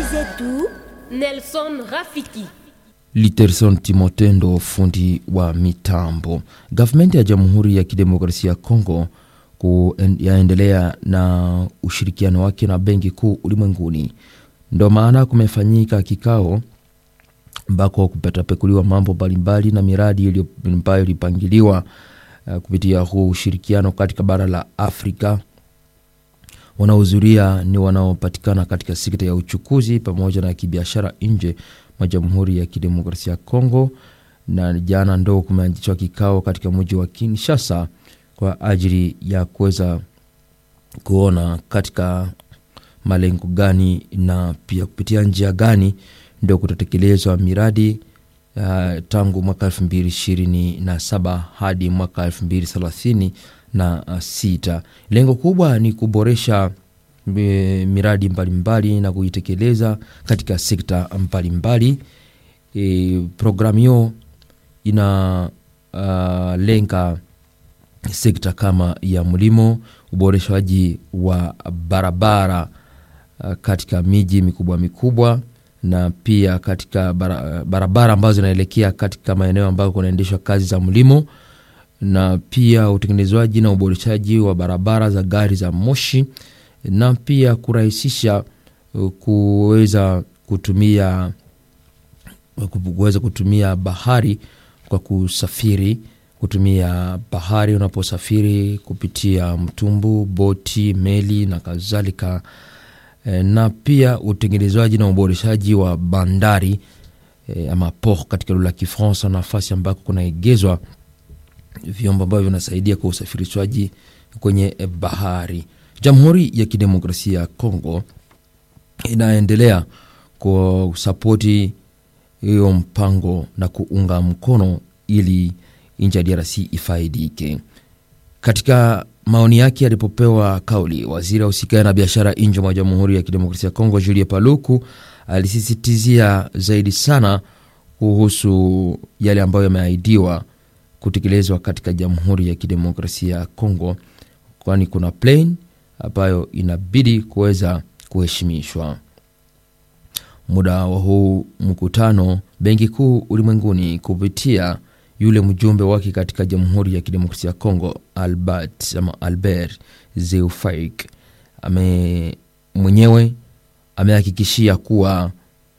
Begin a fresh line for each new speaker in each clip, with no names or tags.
zetu Nelson Rafiki.
Literson Timotendo, fundi wa mitambo. Government ya Jamhuri ya Kidemokrasia ya Kongo yaendelea na ushirikiano wake na Benki Kuu Ulimwenguni. Ndio maana kumefanyika kikao ambako kupetapekuliwa mambo mbalimbali na miradi ambayo ilipangiliwa kupitia huu ushirikiano katika bara la Afrika. Wanaohudhuria ni wanaopatikana katika sekta ya uchukuzi pamoja na kibiashara nje mwa Jamhuri ya Kidemokrasia ya Kongo, na jana ndo kumeanzishwa kikao katika mji wa Kinshasa kwa ajili ya kuweza kuona katika malengo gani na pia kupitia njia gani ndio kutatekelezwa miradi tangu mwaka 2027 hadi mwaka 2036. Lengo kubwa ni kuboresha miradi mbalimbali na kuitekeleza katika sekta mbalimbali. Programu hiyo ina lenga sekta kama ya mlimo, uboreshaji wa barabara katika miji mikubwa na pia katika barabara ambazo zinaelekea katika maeneo ambayo kunaendeshwa kazi za mlimo, na pia utengenezwaji na uboreshaji wa barabara za gari za moshi, na pia kurahisisha kuweza kutumia bahari kwa kusafiri, kutumia bahari unaposafiri kupitia mtumbu, boti, meli na kadhalika, na pia utengenezwaji na uboreshaji wa bandari ama port katika lugha ya Kifaransa, nafasi ambako kunaegezwa vyombo ambavyo vinasaidia kwa usafirishwaji kwenye bahari. Jamhuri ya Kidemokrasia ya Kongo inaendelea kwa support hiyo mpango na kuunga mkono ili nchi ya DRC ifaidike. Katika maoni yake alipopewa kauli, waziri wa usikai na biashara nje mwa Jamhuri ya Kidemokrasia ya Kongo Julien Paluku alisisitizia zaidi sana kuhusu yale ambayo yameahidiwa kutekelezwa katika Jamhuri ya Kidemokrasia ya Kongo, kwani kuna plan ambayo inabidi kuweza kuheshimishwa. Muda wa huu mkutano, Benki Kuu Ulimwenguni kupitia yule mjumbe wake katika Jamhuri ya Kidemokrasia ya Kongo Albert Zeufaik mwenyewe amehakikishia kuwa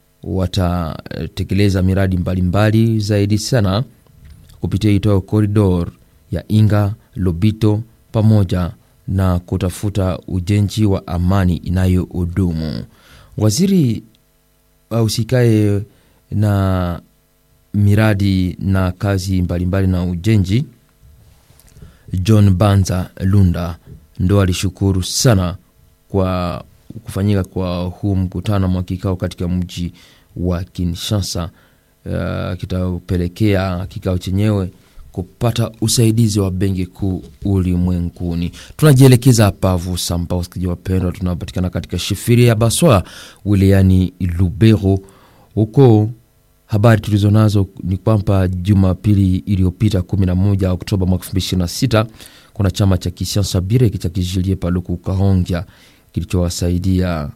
watatekeleza miradi mbalimbali zaidi sana kupitia itoa koridor ya Inga Lobito pamoja na kutafuta ujenzi wa amani inayodumu. Waziri usikae na miradi na kazi mbalimbali na ujenzi John Banza Lunda ndo alishukuru sana kwa kufanyika kwa huu mkutano wa kikao katika mji wa Kinshasa. Kitapelekea kikao chenyewe kupata usaidizi wa Benki Kuu Ulimwenguni. Tunajielekeza hapa Vusamba, wasikilizaji wapendwa, tunapatikana katika shifiri ya Baswa wilayani Lubero. Huko habari tulizonazo ni kwamba Jumapili iliyopita 11 Oktoba mwaka 2026 kuna chama cha kisiasa Bireki cha Julien Paluku Kahongya kilichowasaidia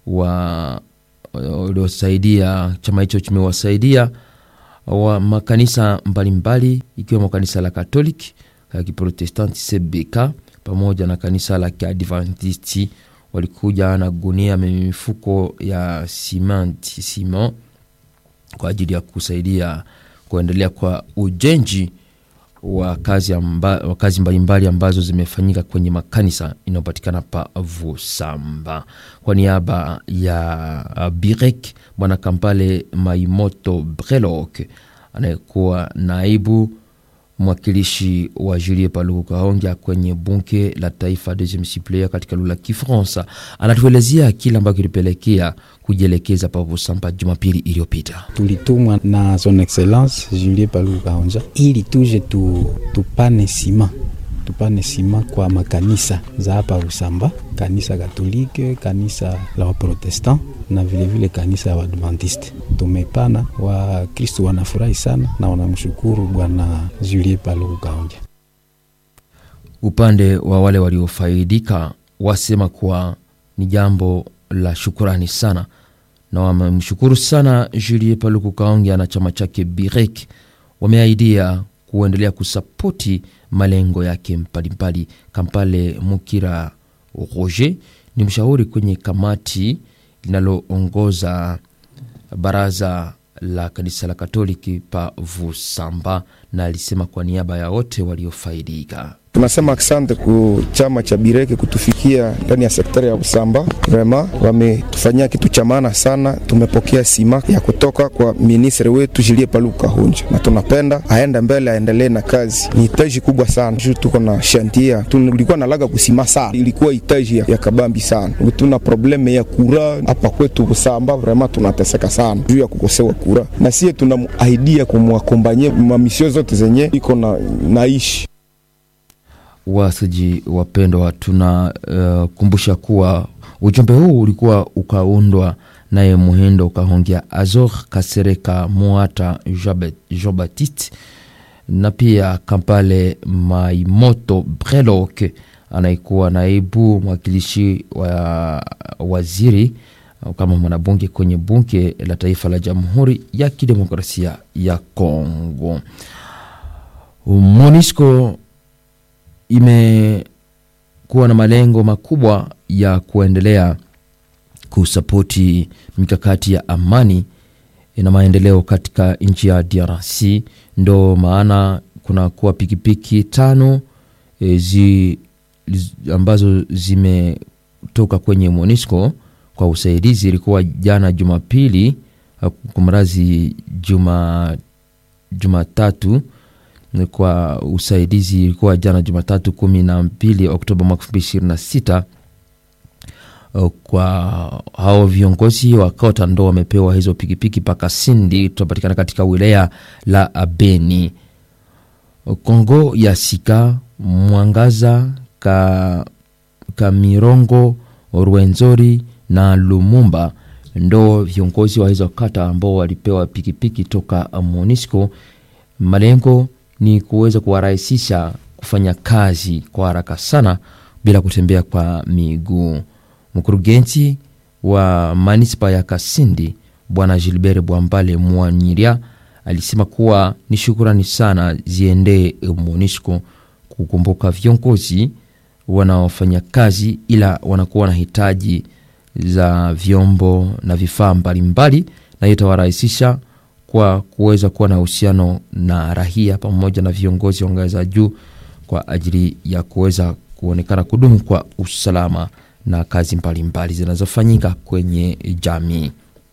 chama hicho kimewasaidia wa makanisa mbalimbali ikiwemo kanisa la Katoliki, la Kiprotestanti CBK pamoja na kanisa la Kiadventisti. Walikuja na gunia mifuko ya simon kwa ajili ya kusaidia kuendelea kwa ujenzi wa kazi mbalimbali ambazo zimefanyika kwenye makanisa inayopatikana pa Vusamba. Kwa niaba ya Birek, Bwana Kampale Maimoto Brelok anayekuwa naibu mwakilishi wa Julien Paluku Kahongya kwenye bunge la taifa deuxième suppléant katika lugha ya Kifaransa, anatuelezea kile ambacho kilipelekea kujielekeza pa Vusamba Jumapili iliyopita.
Tulitumwa na son excellence Julien Paluku Kahongya ili tuje tupane sima kwa makanisa za hapa Vusamba, kanisa Katolike, kanisa la Waprotestant na vile kanisa la Adventiste. Tumepana, wa Kristo wanafurahi sana na wanamshukuru Bwana Julien Paluku Kahongya.
Upande wa wale waliofaidika wasema kuwa ni jambo la shukrani sana na wamemshukuru sana Julie Paluku Kahongya na chama chake Birek. Wameahidia kuendelea kusapoti malengo yake mbalimbali. Kampale Mukira Roger ni mshauri kwenye kamati linaloongoza baraza la kanisa la Katoliki pa Vusamba, na alisema kwa niaba ya wote waliofaidika.
Tunasema asante kwa chama cha Bireke kutufikia ndani ya sekta ya Vusamba. Vraiment wametufanyia kitu cha maana sana. Tumepokea sima ya kutoka kwa ministre wetu Julie Paluku Kahongya, na tunapenda aende mbele, aendelee na kazi. Ni hitaji kubwa sana. Tuko na chantier. Tulikuwa na laga kusima sana. Ilikuwa hitaji ya kabambi sana. Tuna probleme ya kura hapa kwetu Vusamba. Vraiment tunateseka sana juu ya kukosewa kura. Na sisi tunamaidia kumwakombanye mamisio zote zenye iko naishi.
Wasaji wapendwa, tunakumbusha kuwa ujumbe huu ulikuwa ukaundwa naye Muhindo Kahongya Azor Kasereka Muata Jean Baptiste, na pia Kampale Maimoto Brelok anaikuwa naibu mwakilishi wa waziri kama mwanabunge kwenye bunge la taifa la Jamhuri ya Kidemokrasia ya Kongo. MONUSCO imekuwa na malengo makubwa ya kuendelea kusapoti mikakati ya amani na maendeleo katika nchi ya DRC. Ndo maana kuna kuwa pikipiki 5 ambazo zimetoka kwenye MONUSCO kwa usaidizi. Ilikuwa jana Jumapili, kumrazi Jumatatu kwa usaidizi. Ilikuwa jana Jumatatu 12 Oktoba 2026. Kwa hao viongozi wa kota ndo wamepewa hizo pikipiki paka Sindi, tunapatikana katika wilaya la Beni. Kongo ya Sika, Mwangaza, Kamirongo, Rwenzori na Lumumba ndo viongozi wa hizo kata ambao walipewa pikipiki toka MONUSCO. Malengo ni kuweza kuwarahisisha kufanya kazi kwa haraka sana bila kutembea kwa miguu. Mkurugenzi wa manispa ya Kasindi Bwana Gilbert Bwambale Mwanyiria alisema kuwa ni shukrani sana ziende MONUSCO kukumbuka viongozi wanaofanya kazi ila wanakuwa na hitaji za vyombo na vifaa mbalimbali, na itawarahisisha kwa kuweza kuwa na uhusiano na raia pamoja na viongozi wa ngazi za juu kwa ajili ya kuweza kuonekana kudumu kwa usalama na kazi mbalimbali zinazofanyika kwenye jamii.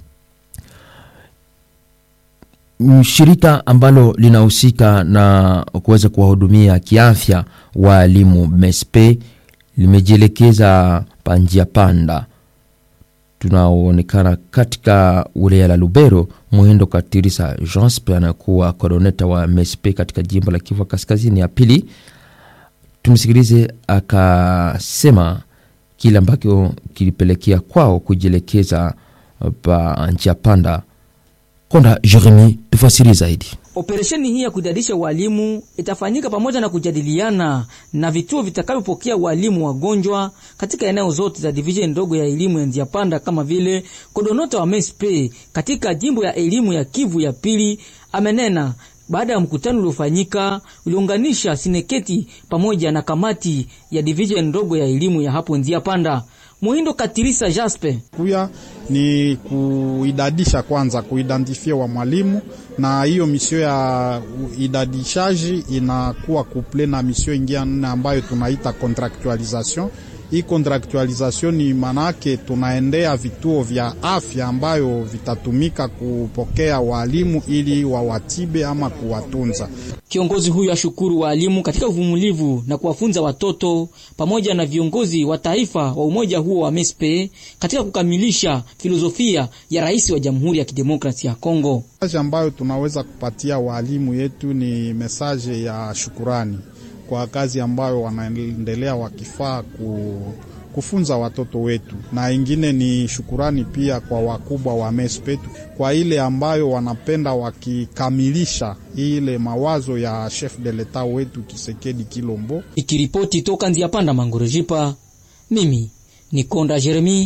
Shirika ambalo linahusika na kuweza kuwahudumia kiafya walimu MESPE limejielekeza panjia panda. Tunaonekana katika wilaya la Lubero. Muhindo Katirisa Jean anakuwa coordinator wa MESPE katika jimbo la Kivu Kaskazini ya pili. Tumsikilize akasema kile ambacho kilipelekea kwao kujielekeza pa njia panda. Konda Jeremy tufasiri zaidi.
Operesheni hii ya kudadisha walimu itafanyika pamoja na kujadiliana na vituo vitakavyopokea walimu wagonjwa katika eneo zote za division ndogo ya elimu ya Nziapanda, kama vile kodonota wa MESPE katika jimbo ya elimu ya Kivu ya pili amenena baada ya mkutano uliofanyika uliunganisha sineketi pamoja na kamati ya division ndogo ya elimu ya hapo Nziapanda. Muhindo Katirisa Jaspe
kuya ni kuidadisha kwanza, kuidentifia wa mwalimu, na hiyo misio ya idadishaji inakuwa couple na misio ingine ambayo tunaita contractualisation. Hii contractualisation ni manake tunaendea vituo vya afya ambayo vitatumika kupokea walimu ili wawatibe ama kuwatunza.
Kiongozi huyu ashukuru walimu katika uvumulivu na kuwafunza watoto pamoja na viongozi wa taifa wa umoja huo wa MESPE katika kukamilisha filosofia ya rais wa Jamhuri ya Kidemokrasia ya Kongo.
Message ambayo tunaweza kupatia walimu yetu ni message ya shukurani kwa kazi ambayo wanaendelea wakifaa kufunza watoto wetu, na ingine ni shukurani pia kwa wakubwa wa MESPE kwa ile ambayo wanapenda wakikamilisha ile mawazo ya chef de l'etat wetu Tshisekedi Tshilombo.
Ikiripoti toka Nziapanda Mangorejipa, mimi ni Konda Jeremy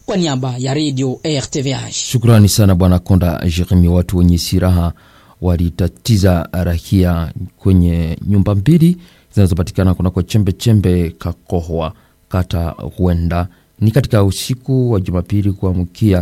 kwa niaba ya Radio RTVH.
Shukrani sana Bwana Konda Jeremy. Watu wenye silaha walitatiza raia kwenye nyumba mbili zinazopatikana kunako chembe Kakohwa kata Huenda. Ni katika usiku wa Jumapili kuamkia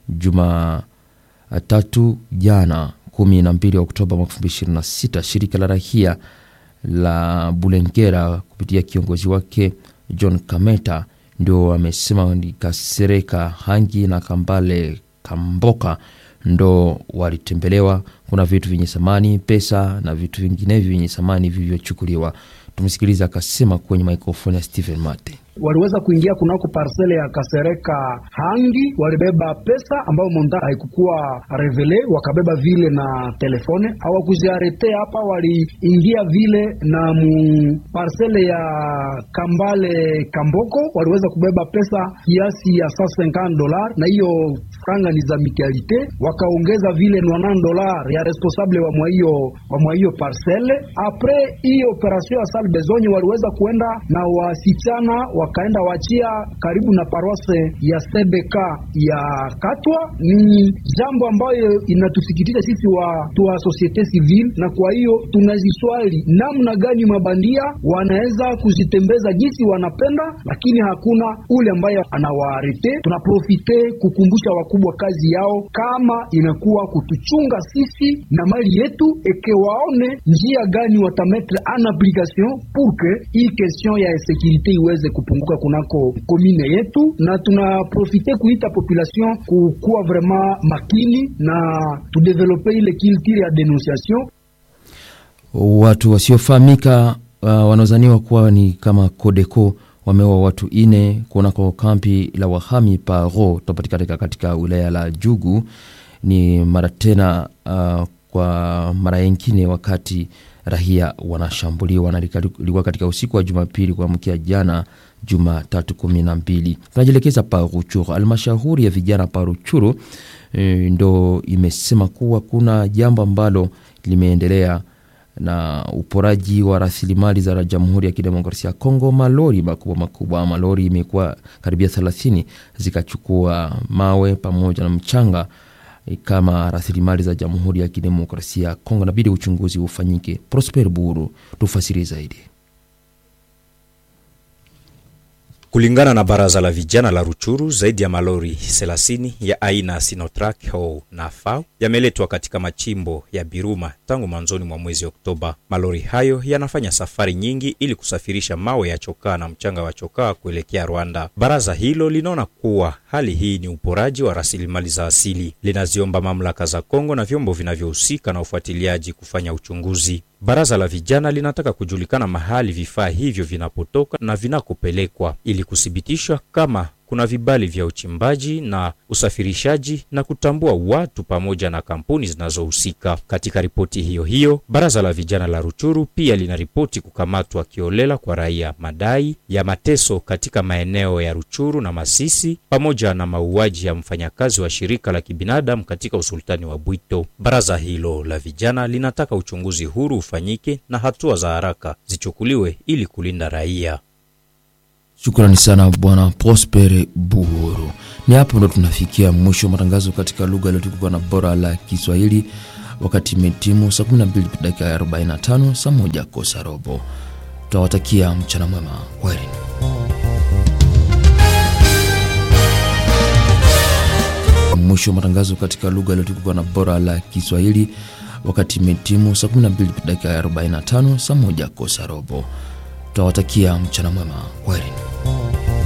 Jumatatu jana 12 Oktoba 2026. Shirika la raia la Bulengera kupitia kiongozi wake John Kameta ndio wamesema ni Kasereka Hangi na Kambale Kamboka ndo walitembelewa. Kuna vitu vyenye samani, pesa na vitu vinginevyo vyenye samani vilivyochukuliwa. Tumesikiliza akasema kwenye mikrofoni ya Stephen Mate.
Waliweza kuingia kunako parcele ya Kasereka Hangi, walibeba pesa ambayo monta haikukuwa revele, wakabeba vile na telefone. Hawakuziarete hapa, waliingia vile na parcele ya Kambale Kamboko, waliweza kubeba pesa kiasi ya $150 na hiyo franga ni za mutualite, wakaongeza vile $90 ya responsable wa mwa hiyo parcele. Apres hiyo operation ya Salle Besogne waliweza kuenda na wasichana wakaenda wachia karibu na paroisse ya CBK ya Katwa. Ni jambo ambayo inatusikitisha sisi watu wa societe civile, na kwa hiyo tunaziswali namna gani mabandia wanaweza kuzitembeza jinsi wanapenda, lakini hakuna ule ambaye anawaarete. Tunaprofite kukumbusha wakubwa kazi yao kama inakuwa kutuchunga sisi na mali yetu, ekewaone njia gani watametre en application pour que hii question ya sécurité iweze kupunguka kunako komine yetu. Na tunaprofite kuita population kukuwa vraiment makini na tudevelope ile culture ya denunciation.
Watu wasiofahamika wanazaniwa kuwa ni kama Kodeko wameua watu 4 kunako kampi la wahami Paro tunapatikana katika wilaya la Jugu. Ni mara tena kwa mara nyingine wakati raia wanashambuliwa na likuwa katika usiku wa Jumapili kuamkia jana Jumatatu 12. Tunajielekeza Paruchuru. Halmashauri ya vijana Paruchuru ndo imesema kuwa kuna jambo ambalo limeendelea na uporaji wa rasilimali za Jamhuri ya Kidemokrasia ya Kongo. Malori makubwa malori imekuwa karibia 30 zikachukua mawe pamoja na mchanga kama rasilimali za Jamhuri ya Kidemokrasia ya Kongo. Inabidi uchunguzi ufanyike. Prosper Buru tufasiri zaidi.
Kulingana na baraza la vijana la Ruchuru, zaidi ya malori 30 ya aina Sinotrack na FAO yameletwa katika machimbo ya Biruma tangu mwanzoni mwa mwezi Oktoba. Malori hayo yanafanya safari nyingi ili kusafirisha mawe ya chokaa na mchanga wa chokaa kuelekea Rwanda. Baraza hilo linaona kuwa hali hii ni uporaji wa rasilimali za asili. Linaziomba mamlaka za Kongo na vyombo vinavyohusika na ufuatiliaji kufanya uchunguzi. Baraza la vijana linataka kujulikana mahali vifaa hivyo vinapotoka na vinakopelekwa ili kuthibitishwa kama kuna vibali vya uchimbaji na usafirishaji na kutambua watu pamoja na kampuni zinazohusika. Katika ripoti hiyo, baraza la vijana la Ruchuru pia linaripoti kukamatwa kiolela kwa raia, madai ya mateso katika maeneo ya Ruchuru na Masisi, pamoja na mauaji ya mfanyakazi wa shirika la kibinadamu katika usultani wa Bwito. Baraza hilo la vijana linataka uchunguzi huru ufanyike na hatua za haraka zichukuliwe ili kulinda raia.
Shukrani sana Bwana Prosper Buhuru. Ni hapo ndo tunafikia mwisho matangazo katika lugha iliyotukuka na bora la Kiswahili. Wakati imetimu saa 12:45, saa 1:15. Tunawatakia mchana mwema. Kwaherini. Mwisho matangazo katika lugha iliyotukuka na bora la Kiswahili. Wakati imetimu saa 12:45, saa 1:15. Tunawatakia mchana mwema. Kwaherini.